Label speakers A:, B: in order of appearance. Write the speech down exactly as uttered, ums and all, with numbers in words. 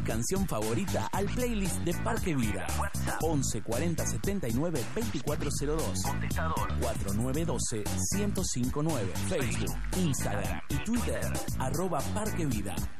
A: canción favorita al playlist de Parque Vida. once cuarenta setenta y nueve veinticuatro cero dos. Contestador cuatro nueve uno dos uno cero cinco nueve. Facebook, Instagram y Twitter arroba Parque Vida.